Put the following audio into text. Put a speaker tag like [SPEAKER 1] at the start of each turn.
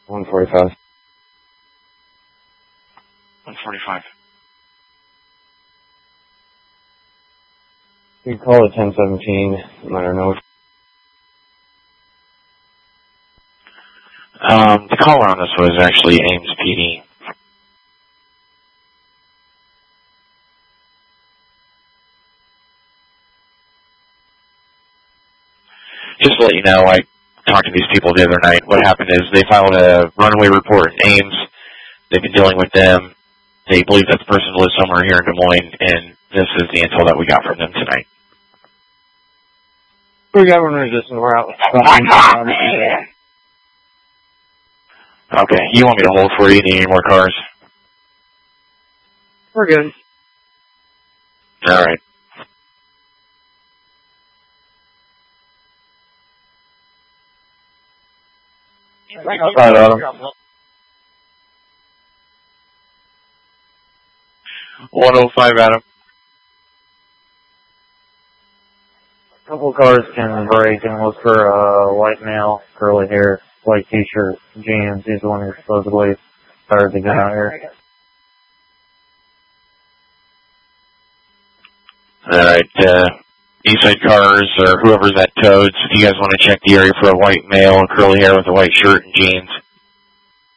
[SPEAKER 1] 145.
[SPEAKER 2] 145.
[SPEAKER 1] You can call it 1017, let her know.
[SPEAKER 2] The caller on this was actually Ames PD. Just to let you know, I talked to these people the other night. What happened is they filed a runaway report in Ames. They've been dealing with them. They believe that the person lives somewhere here in Des Moines, and this is the intel that we got from them tonight.
[SPEAKER 1] We got one resistant. We're out.
[SPEAKER 2] Okay, you want me to hold for you? Need any more cars?
[SPEAKER 1] We're good.
[SPEAKER 2] All right.
[SPEAKER 1] Right, Adam.
[SPEAKER 2] 105, Adam.
[SPEAKER 1] A couple of cars can break and look for a white male, curly hair, white t-shirt, jeans. He's the one who supposedly started to get out here.
[SPEAKER 2] All right, Eastside Cars or whoever's at Toads, if you guys want to check the area for a white male, curly hair with a white shirt and jeans,